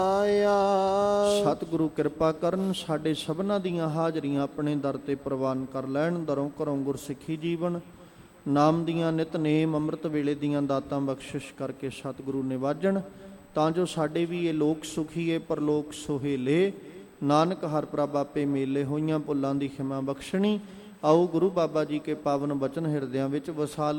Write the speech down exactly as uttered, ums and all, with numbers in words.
ਸਤਿਗੁਰੂ ਕਿਰਪਾ ਕਰਨ, ਸਾਡੇ ਸਭਨਾਂ ਦੀਆਂ ਹਾਜ਼ਰੀਆਂ ਆਪਣੇ ਦਰ ਤੇ ਪ੍ਰਵਾਨ ਕਰ ਲੈਣ। ਦਰੋਂ ਘਰੋਂ ਗੁਰਸਿੱਖੀ ਜੀਵਨ, ਨਾਮ ਦੀਆਂ ਨਿਤਨੇਮ, ਅੰਮ੍ਰਿਤ ਵੇਲੇ ਦੀਆਂ ਦਾਤਾਂ ਬਖਸ਼ਿਸ਼ ਕਰਕੇ ਸਤਿਗੁਰੂ ਨਿਵਾਜਣ, ਤਾਂ ਜੋ ਸਾਡੇ ਵੀ ਇਹ ਲੋਕ ਸੁਖੀਏ ਪਰਲੋਕ ਸੁਹੇਲੇ। ਨਾਨਕ ਹਰ ਪ੍ਰਭ ਆਪੇ ਮੇਲੇ, ਹੋਈਆਂ ਭੁੱਲਾਂ ਦੀ ਖਿਮਾ ਬਖਸ਼ਣੀ। ਆਓ ਗੁਰੂ ਬਾਬਾ ਜੀ ਕੇ ਪਾਵਨ ਬਚਨ ਹਿਰਦਿਆਂ ਵਿੱਚ ਵਸਾ